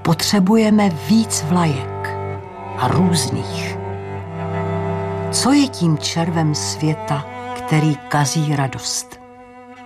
Potřebujeme víc vlajek a různých. Co je tím červem světa, který kazí radost?